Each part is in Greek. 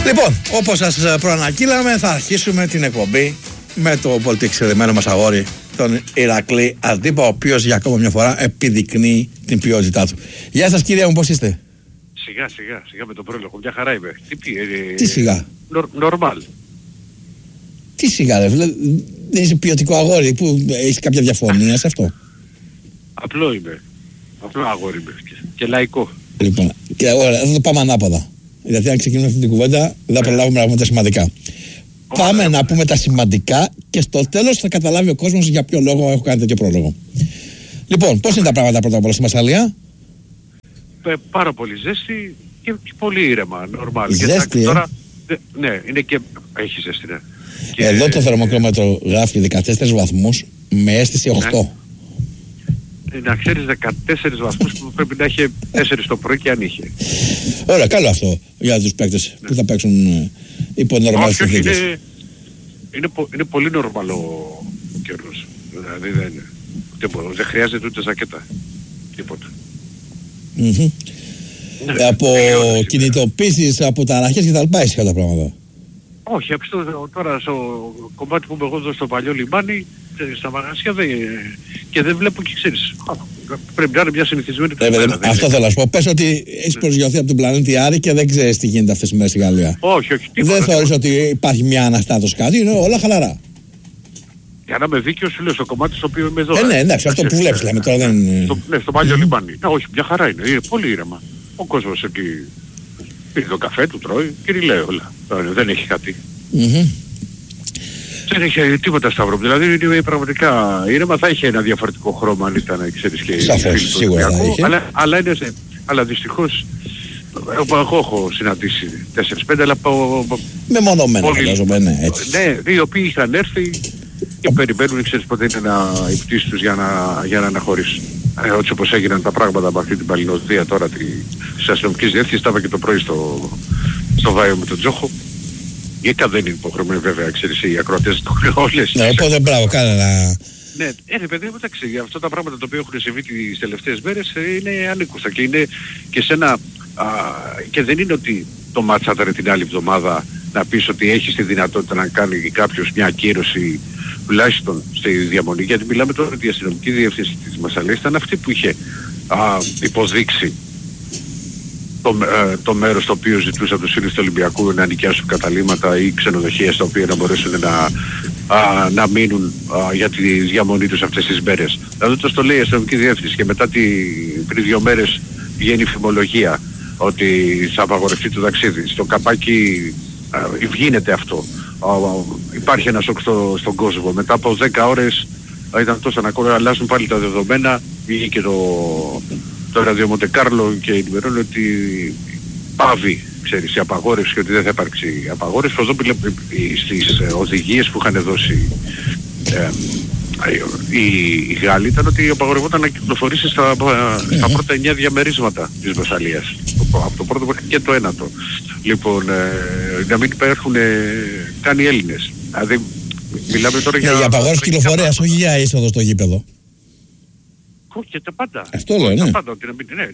Λοιπόν, όπως σας προαναγγείλαμε, θα αρχίσουμε την εκπομπή με το πολύ εξαιρεμένο μας αγόρι, τον Ηρακλή Αντίπα, ο οποίος για ακόμα μια φορά επιδεικνύει την ποιότητά του. Γεια σας, κύριε μου, πώς είστε? Σιγά με το πρόλογο, μια χαρά είμαι. Τι σιγά? Νορμάλ. Τι σιγά, ρε, δεν είσαι ποιοτικό αγόρι, που έχεις κάποια διαφωνία σε αυτό? Απλό είμαι. Απλό αγόρι είμαι. Και λαϊκό. Λοιπόν, και ωραία, θα το πάμε ανάποδα. Γιατί αν ξεκινήσουμε αυτή την κουβέντα, δεν θα προλάβουμε να πούμε τα σημαντικά. Πάμε να πούμε τα σημαντικά και στο τέλος θα καταλάβει ο κόσμος για ποιο λόγο έχω κάνει τέτοιο πρόλογο. Λοιπόν, πώς είναι τα πράγματα πρώτα απ' όλα στη Μασσαλία? Πάρα πολύ ζέστη και πολύ ήρεμα, νορμάλ. Ζέστη, τώρα, ναι, είναι και... έχει ζέστη, ναι. Εδώ το θερμοκρόμετρο γράφει 14 βαθμούς με αίσθηση 8. Να ξέρεις 14 βαθμούς που πρέπει να έχει 4 το πρωί και αν είχε. Ωραία, καλό αυτό για τους παίκτες που θα παίξουν υπό νορμάλες συνθήκες. Είναι πολύ νορμάλο ο καιρός. Δηλαδή δεν χρειάζεται ούτε ζακέτα. Τίποτα. Από κινητοποίησεις, από ταραχές και τα λοιπά ήσυχα τα πράγματα? Όχι, τώρα στο κομμάτι που είμαι εγώ εδώ στο παλιό λιμάνι, στα μαγαζιά και δεν βλέπω και ξέρεις. Πρέπει να είναι μια συνηθισμένη πέρα. Αυτό θέλω να σου πω. Πες ότι έχεις προσγειωθεί από τον πλανήτη Άρη και δεν ξέρεις τι γίνεται αυτές τις μέρες στη Γαλλία. Όχι. Δεν θεωρείς ότι υπάρχει μια αναστάτωση κάτι, είναι όλα χαλαρά. Για να είμαι δίκαιος σου λέω στο κομμάτι στο οποίο είμαι εδώ. Ναι, εντάξει, αυτό που βλέπεις λέμε τώρα δεν... Ναι, στο παλιό λιμάνι. Όχι, μια χαρά είναι πολύ ήρεμα. Ο κόσμος εκεί πήρε το καφέ του, τρώει και ριλέει όλα. Δεν έχει κάτι. Δεν έχει τίποτα σταυρό. Δηλαδή είναι πραγματικά ήρεμα. Θα είχε ένα διαφορετικό χρώμα αν ήταν, ξέρεις, και σαφώς, σίγουρα θα είχε. Αλλά δυστυχώς εγώ έχω συναντήσει 4-5, αλλά μεμονωμένα φαντάζομαι, ναι, έτσι. Ναι, οι οποίοι είχαν έρθει και περιμένουν, ξέρεις, πότε είναι η πτήση τους για να αναχωρήσουν. Έτσι όπως έγιναν τα πράγματα από αυτή την παλινοδία τώρα της αστυνομικής διεύθυνσης, τα και το πρωί στο Βάιο με τον Τζόχο. Γιατί δεν είναι υποχρεωμένοι βέβαια, ξέρεις, οι ακροατές το όλες. Ναι, οπότε μπράβο, κάνα. Ναι, παιδί μου, εντάξει, αυτά τα πράγματα τα οποία έχουν συμβεί τις τελευταίες μέρες είναι ανήκουστα και είναι και σε ένα... και δεν είναι ότι το μάτσαταρε την άλλη εβδομάδα να πεις ότι έχεις τη δυνατότητα να κάνει κάποιος μια ακύρωση τουλάχιστον στη διαμονή, γιατί μιλάμε τώρα ότι η αστυνομική διεύθυνση της Μασσαλίας ήταν αυτή που είχε υποδείξει το μέρος το οποίο ζητούσε από τους φίλους του Ολυμπιακού να νοικιάσουν καταλύματα ή ξενοδοχεία στα οποία να μπορέσουν να μείνουν για τη διαμονή τους αυτές τις μέρες. Δηλαδή το λέει η αστυνομική διεύθυνση και μετά πριν 2 μέρες βγαίνει η φημολογία ότι θα απαγορευτεί το ταξίδι. Στο καπάκι βγαίνεται αυτό. Υπάρχει ένα σοκ στον κόσμο. Μετά από 10 ώρες ήταν τόσο να αλλάζουν πάλι τα δεδομένα. Βγήκε το ραδιο Μοντεκάρλο και ενημερώνει ότι πάβει, ξέρεις, η απαγόρευση και ότι δεν θα υπάρξει απαγόρευση. Εδώ στις οδηγίες που είχαν δώσει οι Γάλλοι ήταν ότι απαγορευόταν να κυκλοφορήσει στα πρώτα 9 διαμερίσματα της Μασσαλίας. Από το πρώτο και το ένατο. Λοιπόν, να μην υπάρχουν καν οι Έλληνες. Δηλαδή, μιλάμε τώρα για... Για απαγόρευση κυκλοφορίας, όχι για είσοδο στο γήπεδο. Όχι, και τα πάντα. Αυτό λέω, ναι. Ναι.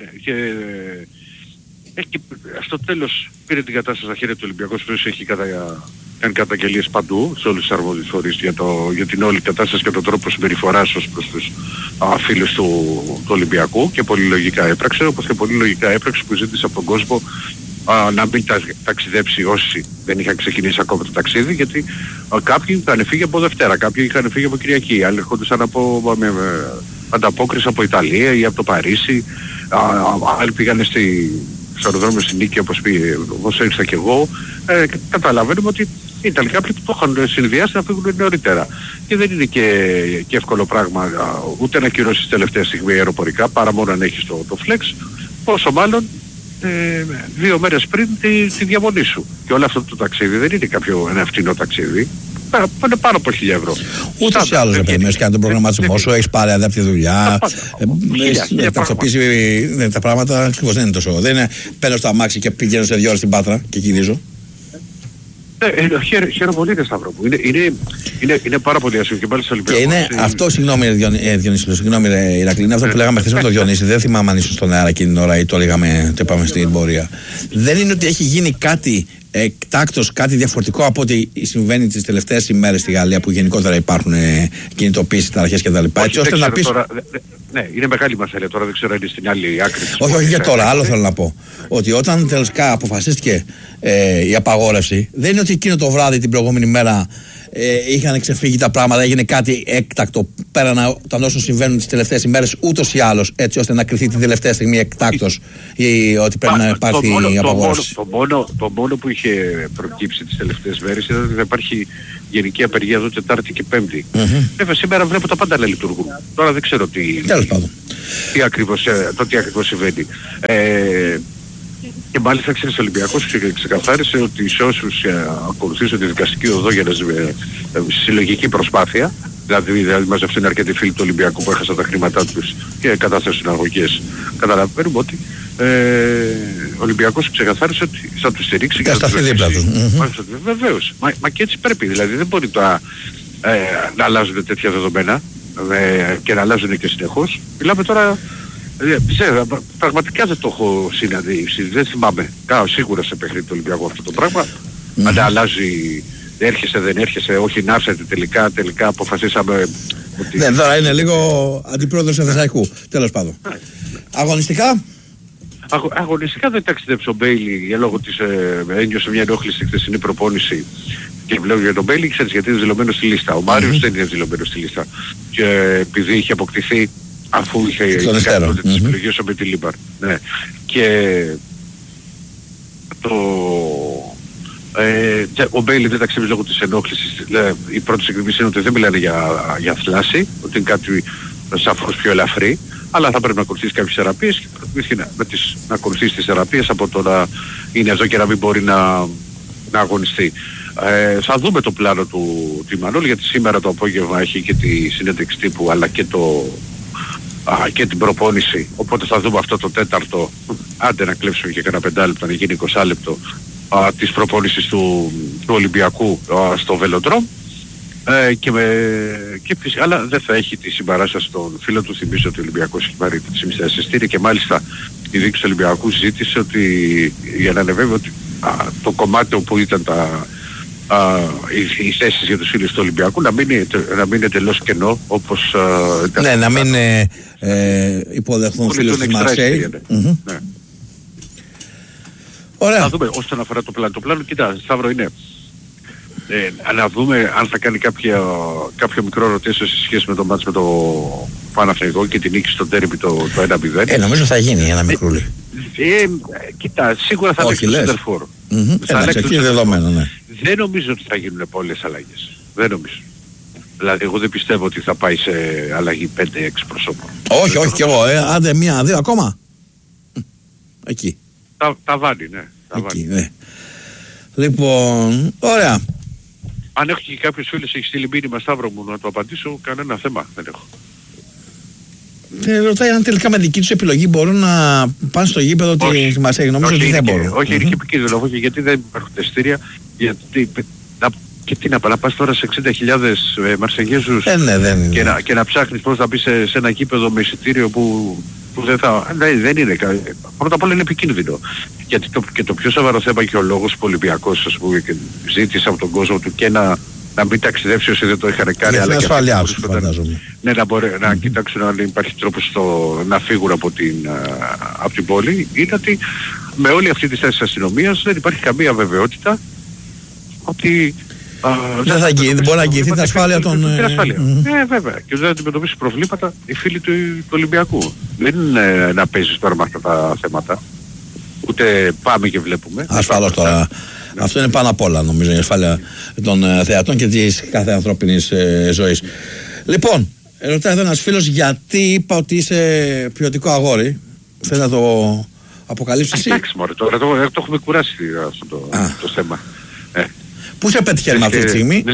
Και στο τέλος πήρε την κατάσταση στα χέρια του Ολυμπιακού, που έχει κάνει καταγγελίες παντού, σε όλους τους αρμόδιους φορείς για την όλη κατάσταση και τον τρόπο συμπεριφοράς ως προς τους φίλους του Ολυμπιακού, και πολύ λογικά έπραξε, όπως και πολύ λογικά έπραξε που ζήτησε από τον κόσμο να μην ταξιδέψει όσοι δεν είχαν ξεκινήσει ακόμα το ταξίδι, γιατί κάποιοι είχαν φύγει από Δευτέρα, κάποιοι είχαν φύγει από Κυριακή, άλλοι ερχόντουσαν με ανταπόκριση από Ιταλία ή από το Παρίσι, άλλοι πήγανε στο αεροδρόμιο στην Νίκη όπως ήρθα και εγώ. Καταλαβαίνουμε ότι ήταν κάποιοι που το είχαν συνδυάσει να φύγουν νωρίτερα. Και δεν είναι και εύκολο πράγμα ούτε να ακυρώσεις τελευταία στιγμή αεροπορικά, παρά μόνο αν έχεις το flex, πόσο μάλλον 2 μέρες πριν τη διαμονή σου. Και όλο αυτό το ταξίδι δεν είναι ένα φτηνό ταξίδι. Είναι πάνω από 1.000 ευρώ. Ούτως ή άλλως δεν περιμένεις και αν τον προγραμματισμό σου, έχεις πάρει αδάπτη δουλειά, έχεις τακτοποιήσει τα πράγματα, ακριβώς δεν είναι τόσο. Δεν είναι παίρνω στο αμάξι και πηγαίνω σε 2 ώρες στην Πάτρα και γυρίζω. Χαίρομαι πολύ, Σταύρο μου. Είναι πάρα πολύ άσχημο και πάλι στο Ολυμπιακό. Και είναι αυτό, συγγνώμη Διονύση, συγγνώμη Ηρακλή, είναι αυτό που λέγαμε χθες με τον Διονύση. Δεν θυμάμαι αν ήσουν στον αέρα εκείνη την ώρα ή το λέγαμε, το είπαμε στην πορεία. Δεν είναι ότι έχει γίνει κάτι εκτάκτως κάτι διαφορετικό από ό,τι συμβαίνει τις τελευταίες ημέρες στη Γαλλία, που γενικότερα υπάρχουν κινητοποίησεις, ταραχές κτλ. Έτσι ώστε να πεις. Ναι, είναι μεγάλη μασέλια τώρα, δεν ξέρω αν είναι στην άλλη άκρη. Όχι για τώρα, άλλο θέλω να πω. Ότι όταν τελικά αποφασίστηκε η απαγόρευση, δεν είναι ότι εκείνο το βράδυ την προηγούμενη μέρα είχαν ξεφύγει τα πράγματα, έγινε κάτι έκτακτο πέραν των όσων συμβαίνουν τις τελευταίες ημέρες, ούτως ή άλλως, έτσι ώστε να κριθεί την τελευταία στιγμή εκτάκτος ή ότι πρέπει να υπάρχει η απαγόρευση. Το μόνο που είχε προκύψει τις τελευταίες μέρες ήταν ότι θα υπάρχει γενική απεργία εδώ Τετάρτη και Πέμπτη. Βέβαια σήμερα βλέπω τα πάντα να λειτουργούν. Τώρα δεν ξέρω τι ακριβώς συμβαίνει. Και μάλιστα ξέρεις, ο Ολυμπιακός ξεκαθάρισε ότι σε όσους ακολουθήσουν τη δικαστική οδό για συλλογική προσπάθεια, δηλαδή μαζευτούν αρκετοί φίλοι του Ολυμπιακού που έχασαν τα χρήματά τους και κατάθεσαν αγωγές, καταλαβαίνουμε ότι ο Ολυμπιακός ξεκαθάρισε ότι θα τους στηρίξει και θα σταθεί δίπλα του. Βεβαίως. Μα και έτσι πρέπει. Δηλαδή δεν μπορεί να αλλάζουν τέτοια δεδομένα και να αλλάζουν και συνεχώς. Μιλάμε τώρα. Πραγματικά δεν το έχω συναντήσει, δεν θυμάμαι. Σίγουρα σε παιχνίδι του Ολυμπιακού αυτό το πράγμα. Αν αλλάζει, έρχεσαι, δεν έρχεσαι, όχι να έρθετε τελικά αποφασίσαμε ότι... Ναι, τώρα είναι λίγο αντιπρόεδρος του Θεσσαλικού, τέλος πάντων. Αγωνιστικά. Αγωνιστικά δεν ταξιδέψε ο Μπέιλι για λόγω της ένιωσε μια ενόχληση στη χθεσινή προπόνηση. Και βλέπω για τον Μπέιλι, ξέρεις γιατί είναι δηλωμένος στη λίστα. Ο Μάριος δεν είναι δηλωμένος στη λίστα. Και επειδή είχε αποκτηθεί αφού είχε κάνει τότε τις επιλογές με τη Λίμπαρ. Ναι. Και ο Μπέιλι δεν ταξιδεύει λόγω της ενόχλησης. Η πρώτη συγκεκριμένη είναι ότι δεν μιλάνε για θλάση, ότι είναι κάτι σαφώς πιο ελαφρύ, αλλά θα πρέπει να ακολουθήσει κάποιες θεραπείες και πρέπει να ακολουθήσει τις θεραπείες από το να είναι εδώ και να μην μπορεί να αγωνιστεί. Θα δούμε το πλάνο του Μανώλη, γιατί σήμερα το απόγευμα έχει και τη συνέντευξη τύπου αλλά και την προπόνηση, οπότε θα δούμε αυτό το τέταρτο, άντε να κλέψουμε και κανένα 5 λεπτό, να γίνει 20 λεπτό της προπόνησης του Ολυμπιακού στο Βελοντρόμ αλλά δεν θα έχει τη συμπαράσταση των φίλων του. Θυμίζω ότι ο Ολυμπιακός έχει πάρει τη εισιτήρια και μάλιστα η διοίκηση του Ολυμπιακού ζήτησε ότι για να είναι βέβαιο ότι το κομμάτι όπου ήταν οι θέσεις για τους φίλους του Ολυμπιακού να μην είναι εντελώς κενό όπως ναι, να μην υποδεχθούν φίλους της Μαρσέη. Ωραία. Να δούμε όσον αφορά το πλάνο. Το πλάνο, κοίτα, Σταύρο, είναι να δούμε αν θα κάνει κάποιο μικρό ρωτήσιο σε σχέση με το μάτς με το Παναθηναϊκό και την νίκη στο ντέρμπι το 1-0. Νομίζω θα γίνει ένα μικρούλι. Κοίτα, σίγουρα θα παίξει το σέντερφορ. Ναι. Δεν νομίζω ότι θα γίνουν πολλές αλλαγές. Δεν νομίζω. Δηλαδή εγώ δεν πιστεύω ότι θα πάει σε αλλαγή 5-6 προσώπων. Όχι κι εγώ. Άντε 1-2 ακόμα. Εκεί. Τα βάλει, ναι. Εκεί, ναι. Λοιπόν, ωραία. Αν έχω και κάποιος φίλος έχει στείλει μήνυμα, Σταύρο μου, να το απαντήσω, κανένα θέμα δεν έχω. Ρωτάει αν τελικά με δική τους επιλογή μπορούν να πάνε στο γήπεδο τη Μαρσέη. Νομίζω ότι δεν μπορούν. Όχι, είναι και επικίνδυνο. Όχι, γιατί δεν υπάρχουν τεστήρια. Και τι να πας τώρα σε 60.000 Μαρσεγέζους και να ψάχνεις πώς θα μπει σε ένα γήπεδο με εισιτήριο που δεν είναι. Πρώτα απ' όλα είναι επικίνδυνο. Γιατί το πιο σοβαρό θέμα και ο λόγος που ο Ολυμπιακός, ας πούμε, ζήτησε από τον κόσμο του και να μην ταξιδέψει όσοι δεν το είχαν κάνει. Για την ασφαλειά τους, φαντάζομαι. Ναι, να κοιτάξουν αν υπάρχει τρόπος να φύγουν από την πόλη. Είναι ότι με όλη αυτή τη θέση της αστυνομίας δεν υπάρχει καμία βεβαιότητα ότι δεν μπορεί να αγγιηθεί την ασφάλεια των... Ναι, βέβαια. Και δεν αντιμετωπίσει προβλήματα οι φίλοι του Ολυμπιακού. Δεν είναι να παίζεις τώρα με αυτά τα θέματα. Ούτε πάμε και βλέπουμε. Ασφαλώς τώρα. Αυτό είναι πάνω απ' όλα, νομίζω, η ασφάλεια των θεατών και της κάθε ανθρώπινης ζωής. Λοιπόν, ρωτάει εδώ ένας φίλος γιατί είπα ότι είσαι ποιοτικό αγόρι. Θέλει να το αποκαλύψεις εσύ? Εντάξει μωρέ, τώρα το έχουμε κουράσει αυτό το θέμα. Πού σε πέτυχε με αυτή τη στιγμή?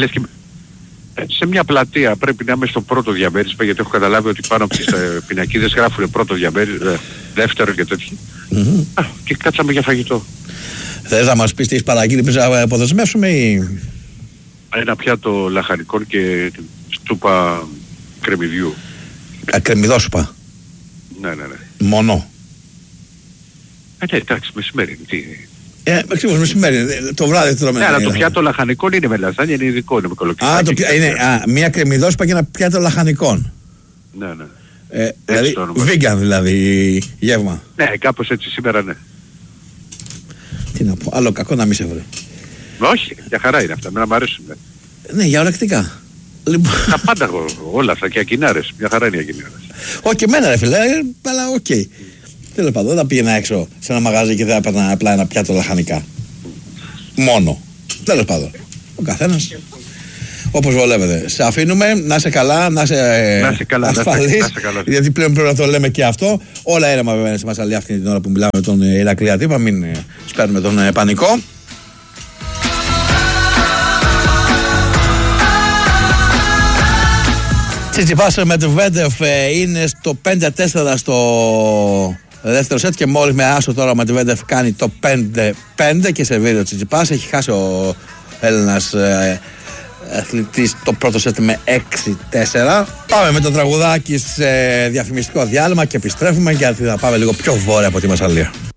Σε μια πλατεία πρέπει να είμαι στο πρώτο διαμέρισμα, γιατί έχω καταλάβει ότι πάνω από τις πινακίδες γράφουν πρώτο διαμέρισμα, δεύτερο και τέτοιο. Και κάτσαμε για φαγητό. Θες να μας πεις τι έχεις παραγγείλει πριν να αποδεσμεύσουμε ή... Ένα πιάτο λαχανικών και σούπα κρεμμυδιού. Κρεμμυδόσουπα? Ναι. Μόνο? Ναι, εντάξει, μεσημέρι. Ακριβώς μεσημέρι. Το βράδυ τρώμε. Ναι, αλλά το πιάτο λαχανικών είναι με λαζάνια, είναι ειδικό, είναι με κολοκυθάκι. Μία κρεμμυδόσπα και ένα πιάτο λαχανικών. Ναι. Δηλαδή, vegan δηλαδή γεύμα. Ναι, κάπως έτσι σήμερα, ναι. Τι να πω, άλλο κακό να μην σε βρει. Όχι, για χαρά είναι αυτά, εμένα μου αρέσουν. Ναι, για ορεκτικά. Λοιπόν... Τα πάντα όλα αυτά και ακινάρες, μια χαρά είναι οι ακινάρες. Όχι και εμένα ρε φίλε, αλλά οκ. Τέλος πάντων, δεν θα πήγαινα έξω σε ένα μαγαζί και δεν θα έπαιρνα απλά ένα πιάτο λαχανικά. Μόνο. Τέλος πάντων. Ο καθένας όπως βολεύεται. Σε αφήνουμε, να είσαι καλά, να είσαι ασφαλής. Γιατί πλέον πρέπει να το λέμε και αυτό. Όλα έρεμα βέβαια είναι στη Μασσαλία αυτή την ώρα που μιλάμε με τον Ηρακλή Ατύπα. Μην σπέρνουμε τον πανικό. Τσιτσιπάς Μετβέντεφ είναι στο 5-4 στο δεύτερο σετ και μόλις με άσο τώρα ο Μετβέντεφ κάνει το 5-5 και σερβίρει ο Τσιτσιπάς. Έχει χάσει ο Έλληνας αθλητής το πρώτο σετ με 6-4. Πάμε με το τραγουδάκι σε διαφημιστικό διάλειμμα και επιστρέφουμε γιατί θα πάμε λίγο πιο βόρεια από τη Μασσαλία.